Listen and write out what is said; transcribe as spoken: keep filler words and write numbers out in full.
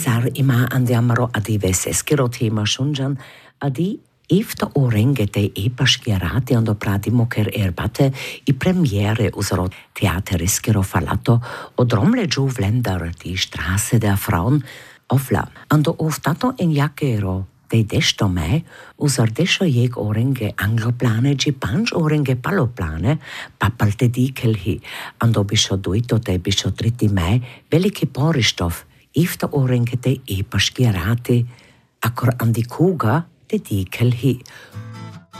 Sar ima andiamo a diverse schierotema shunjan adi Efter orenge te epa schierati ando pradimo ker erbate i premiere usero teaterischero fallato o dromle giù vlendar die Straße der Frauen ofla. Ando oftato in jackero dei desto me usar desho jeg orenge angloplane gi panch orenge paloplane papalte di kelhi ando bisho duito te bisho tritti me veliki poristof efter orenge te epa schierati akor andi kuga te di kelhi